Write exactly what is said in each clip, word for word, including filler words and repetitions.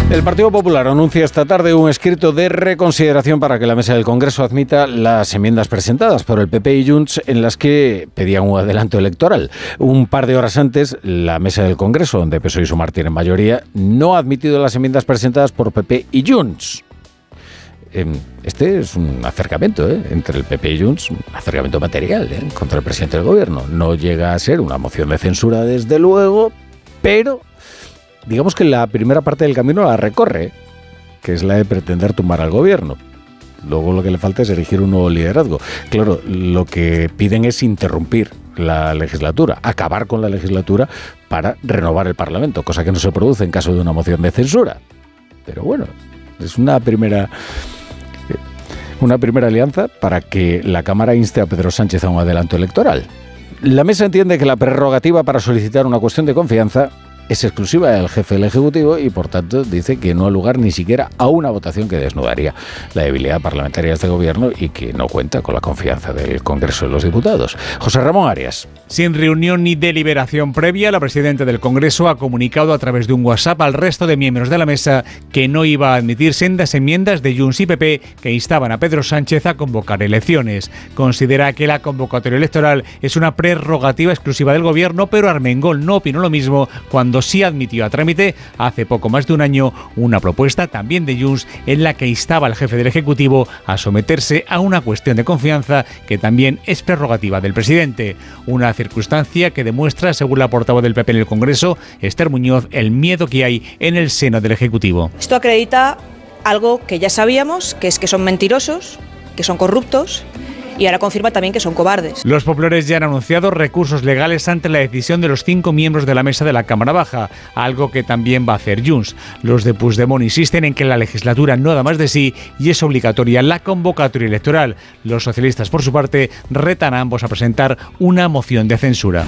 El Partido Popular anuncia esta tarde un escrito de reconsideración para que la mesa del Congreso admita las enmiendas presentadas por el P P y Junts en las que pedían un adelanto electoral. Un par de horas antes, la mesa del Congreso, donde P S O E y Sumar tienen mayoría, no ha admitido las enmiendas presentadas por P P y Junts. Este es un acercamiento ¿eh? entre el P P y Junts, un acercamiento material ¿eh? contra el presidente del gobierno. No llega a ser una moción de censura, desde luego, pero digamos que la primera parte del camino la recorre, que es la de pretender tumbar al gobierno. Luego lo que le falta es elegir un nuevo liderazgo. Claro, lo que piden es interrumpir la legislatura, acabar con la legislatura para renovar el Parlamento, cosa que no se produce en caso de una moción de censura. Pero bueno, es una primera... Una primera alianza para que la Cámara inste a Pedro Sánchez a un adelanto electoral. La mesa entiende que la prerrogativa para solicitar una cuestión de confianza es exclusiva del jefe del Ejecutivo y, por tanto, dice que no ha lugar ni siquiera a una votación que desnudaría la debilidad parlamentaria de este Gobierno y que no cuenta con la confianza del Congreso de los Diputados. José Ramón Arias. Sin reunión ni deliberación previa, la presidenta del Congreso ha comunicado a través de un WhatsApp al resto de miembros de la mesa que no iba a admitir sendas enmiendas de Junts y P P que instaban a Pedro Sánchez a convocar elecciones. Considera que la convocatoria electoral es una prerrogativa exclusiva del Gobierno, pero Armengol no opinó lo mismo cuando sí admitió a trámite hace poco más de un año una propuesta también de Junts en la que instaba al jefe del Ejecutivo a someterse a una cuestión de confianza que también es prerrogativa del presidente. Una circunstancia que demuestra, según la portavoz del P P en el Congreso, Esther Muñoz, el miedo que hay en el seno del Ejecutivo. Esto acredita algo que ya sabíamos, que es que son mentirosos, que son corruptos, y ahora confirma también que son cobardes. Los populares ya han anunciado recursos legales ante la decisión de los cinco miembros de la mesa de la Cámara Baja, algo que también va a hacer Junts. Los de Puigdemont insisten en que la legislatura no da más de sí y es obligatoria la convocatoria electoral. Los socialistas, por su parte, retan a ambos a presentar una moción de censura.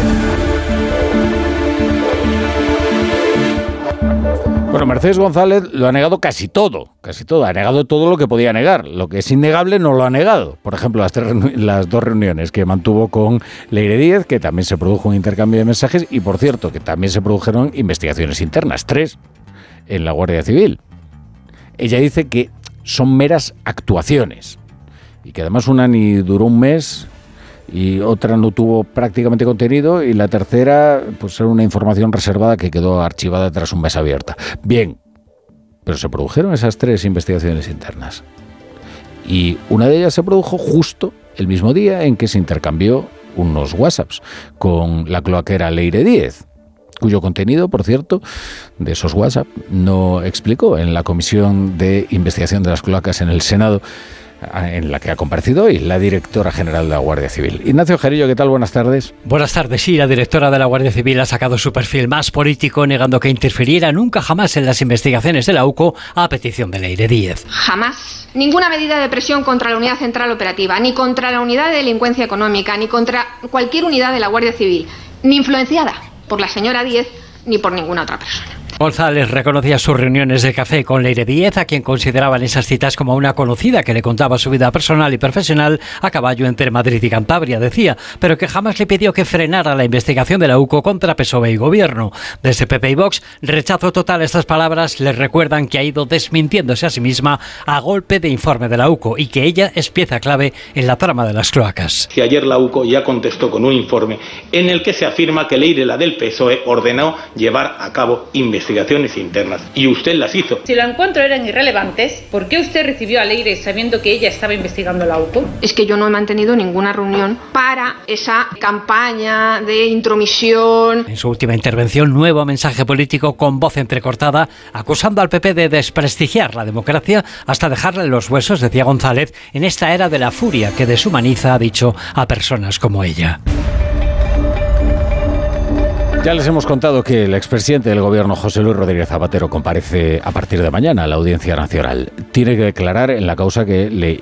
Bueno, Mercedes González lo ha negado casi todo, casi todo. Ha negado todo lo que podía negar. Lo que es innegable no lo ha negado. Por ejemplo, las, tres, las dos reuniones que mantuvo con Leire Díez, que también se produjo un intercambio de mensajes y, por cierto, que también se produjeron investigaciones internas, tres, en la Guardia Civil. Ella dice que son meras actuaciones y que además una ni duró un mes y otra no tuvo prácticamente contenido y la tercera pues era una información reservada que quedó archivada tras un mes abierta. Bien, pero se produjeron esas tres investigaciones internas y una de ellas se produjo justo el mismo día en que se intercambió unos WhatsApps con la cloaquera Leire Díez, cuyo contenido, por cierto, de esos WhatsApp no explicó en la Comisión de Investigación de las Cloacas en el Senado, en la que ha comparecido hoy la directora general de la Guardia Civil. Ignacio Jarillo, ¿qué tal? Buenas tardes. Buenas tardes. Sí, la directora de la Guardia Civil ha sacado su perfil más político, negando que interfiriera nunca jamás en las investigaciones de la U C O a petición de Leire Díez. Jamás. Ninguna medida de presión contra la Unidad Central Operativa, ni contra la Unidad de Delincuencia Económica, ni contra cualquier unidad de la Guardia Civil, ni influenciada por la señora Díez, ni por ninguna otra persona. González reconocía sus reuniones de café con Leire Díez, a quien consideraban esas citas como una conocida que le contaba su vida personal y profesional a caballo entre Madrid y Cantabria, decía, pero que jamás le pidió que frenara la investigación de la U C O contra P S O E y Gobierno. Desde P P y Vox, rechazo total a estas palabras, les recuerdan que ha ido desmintiéndose a sí misma a golpe de informe de la U C O y que ella es pieza clave en la trama de las cloacas. Que ayer la U C O ya contestó con un informe en el que se afirma que Leire, la del P S O E, ordenó llevar a cabo investigaciones investigaciones internas y usted las hizo. Si lo encuentro eran irrelevantes, ¿por qué usted recibió a Leire sabiendo que ella estaba investigando la U C O? Es que yo no he mantenido ninguna reunión para esa campaña de intromisión. En su última intervención, nuevo mensaje político con voz entrecortada, acusando al P P de desprestigiar la democracia hasta dejarle los huesos, decía González, en esta era de la furia que deshumaniza, ha dicho, a personas como ella. Ya les hemos contado que el expresidente del Gobierno, José Luis Rodríguez Zapatero, comparece a partir de mañana a la Audiencia Nacional. Tiene que declarar en la causa que le